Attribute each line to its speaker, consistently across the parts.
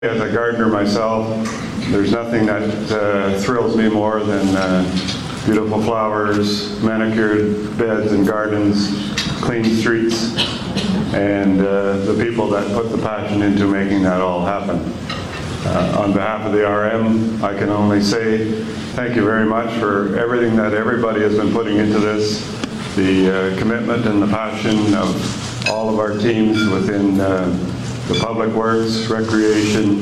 Speaker 1: As a gardener myself, there's nothing that thrills me more than beautiful flowers, manicured beds and gardens, clean streets, and the people that put the passion into making that all happen. On behalf of the RM, I can only say thank you very much for everything that everybody has been putting into this, the commitment and the passion of all of our teams within the public works, recreation,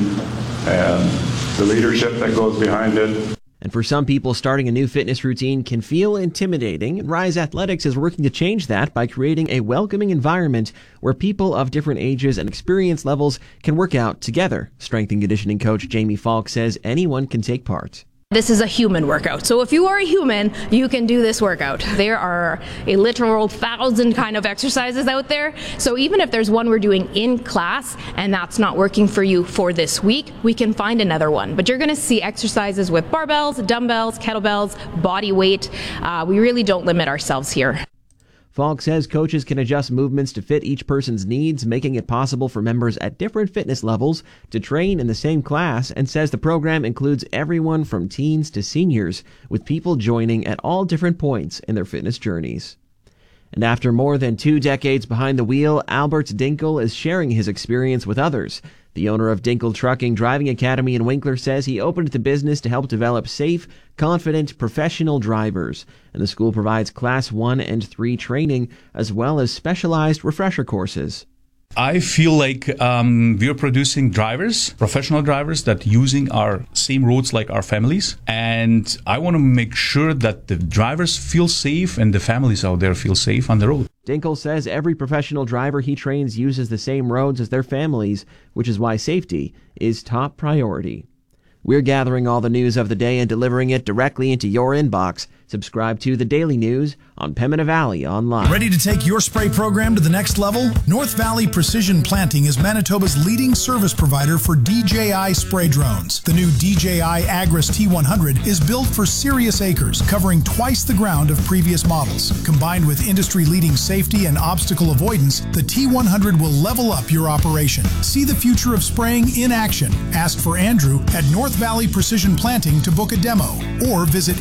Speaker 1: and the leadership that goes behind it.
Speaker 2: And for some people, starting a new fitness routine can feel intimidating, and Rise Athletics is working to change that by creating a welcoming environment where people of different ages and experience levels can work out together. Strength and conditioning coach Jamie Falk says anyone can take part.
Speaker 3: This is a human workout. So if you are a human, you can do this workout. There are a literal 1,000 kind of exercises out there. So even if there's one we're doing in class and that's not working for you for this week, we can find another one. But you're going to see exercises with barbells, dumbbells, kettlebells, body weight. We really don't limit ourselves here.
Speaker 2: Falk says coaches can adjust movements to fit each person's needs, making it possible for members at different fitness levels to train in the same class, and says the program includes everyone from teens to seniors, with people joining at all different points in their fitness journeys. And after more than 2 decades behind the wheel, Albert Dinkel is sharing his experience with others. The owner of Dinkel Trucking Driving Academy in Winkler says he opened the business to help develop safe, confident, professional drivers. And the school provides Class 1 and 3 training, as well as specialized refresher courses.
Speaker 4: I feel like we're producing drivers, professional drivers, that using our same roads like our families. And I want to make sure that the drivers feel safe and the families out there feel safe on the road.
Speaker 2: Dinkel says every professional driver he trains uses the same roads as their families, which is why safety is top priority. We're gathering all the news of the day and delivering it directly into your inbox. Subscribe to The Daily News on Pembina Valley Online.
Speaker 5: Ready to take your spray program to the next level? North Valley Precision Planting is Manitoba's leading service provider for DJI spray drones. The new DJI Agris T100 is built for serious acres, covering twice the ground of previous models. Combined with industry-leading safety and obstacle avoidance, the T100 will level up your operation. See the future of spraying in action. Ask for Andrew at North Valley Precision Planting to book a demo, or visit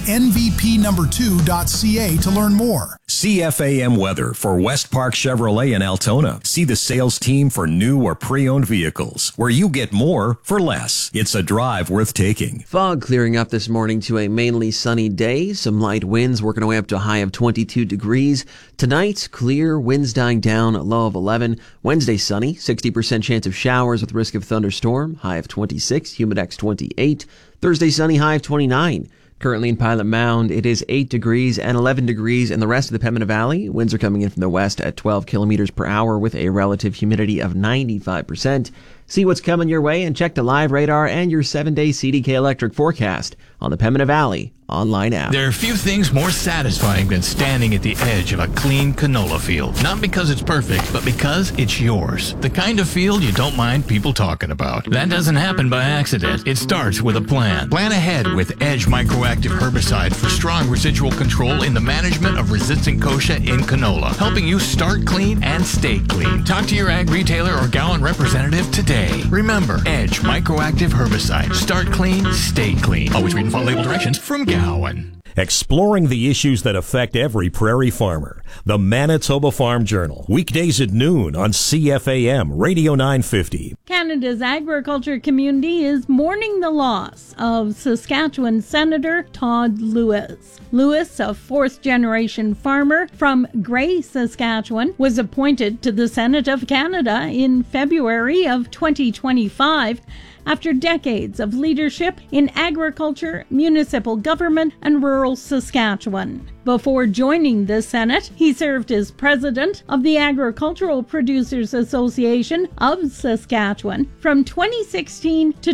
Speaker 5: nvp2.ca to learn more.
Speaker 6: CFAM weather for West Park Chevrolet in Altona. See the sales team for new or pre-owned vehicles, where you get more for less. It's a drive worth taking.
Speaker 2: Fog clearing up this morning to a mainly sunny day. Some light winds working our way up to a high of 22 degrees. Tonight, clear, winds dying down, a low of 11. Wednesday, sunny, 60% chance of showers with risk of thunderstorm, high of 26, humidex 28. Thursday, sunny, high of 29. Currently in Pilot Mound, it is 8 degrees and 11 degrees in the rest of the Pembina Valley. Winds are coming in from the west at 12 kilometers per hour with a relative humidity of 95%. See what's coming your way and check the live radar and your 7-day CDK Electric forecast on the Pembina Valley online app.
Speaker 7: There are few things more satisfying than standing at the edge of a clean canola field. Not because it's perfect, but because it's yours. The kind of field you don't mind people talking about. That doesn't happen by accident. It starts with a plan. Plan ahead with Edge Microactive Herbicide for strong residual control in the management of resistant kochia in canola, helping you start clean and stay clean. Talk to your ag retailer or Gowan representative today. Remember, Edge Microactive Herbicide. Start clean, stay clean. Always read and follow label directions from Gowan.
Speaker 8: Exploring the issues that affect every prairie farmer. The Manitoba Farm Journal. Weekdays at noon on CFAM Radio 950.
Speaker 9: Canada's agriculture community is mourning the loss of Saskatchewan Senator Todd Lewis. Lewis, a fourth-generation farmer from Gray, Saskatchewan, was appointed to the Senate of Canada in February of 2025 after decades of leadership in agriculture, municipal government, and rural Saskatchewan. Before joining the Senate, he served as president of the Agricultural Producers Association of Saskatchewan from 2016 to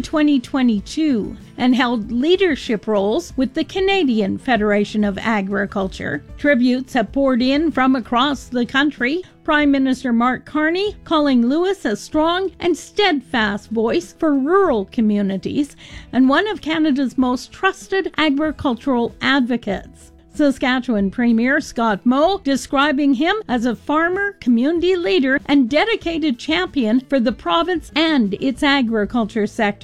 Speaker 9: 2022 and held leadership roles with the Canadian Federation of Agriculture. Tributes have poured in from across the country. Prime Minister Mark Carney calling Lewis a strong and steadfast voice for rural communities and one of Canada's most trusted agricultural advocates. Saskatchewan Premier Scott Moe describing him as a farmer, community leader, and dedicated champion for the province and its agriculture sector.